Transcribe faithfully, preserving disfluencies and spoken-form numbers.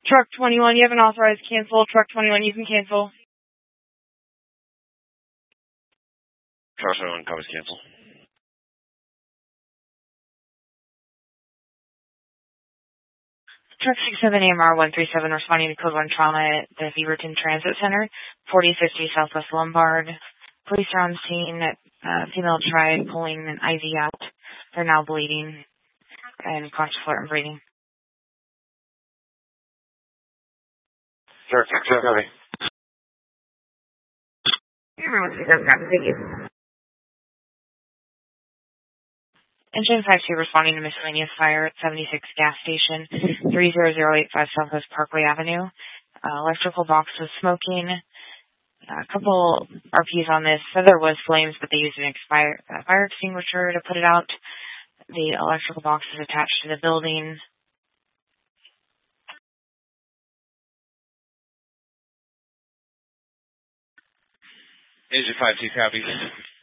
Truck twenty-one, you have an authorized cancel. Truck twenty-one, you can cancel. Truck twenty-one, covers cancel. Truck six seven A M R one three seven responding to code one trauma at the Beaverton Transit Center, forty fifty Southwest Lombard. Police are on scene. Uh, female tried pulling an I V out. They're now bleeding and conscious alert and breathing. Truck six seven, copy. Everyone doesn't have to thank you. Engine five two responding to miscellaneous fire at seventy-six gas station, three zero zero eight five Southwest Parkway Avenue. Uh, electrical box was smoking. Uh, a couple R Ps on this. Said there was flames, but they used an expire, uh, fire extinguisher to put it out. The electrical box is attached to the building. Engine five two, copy.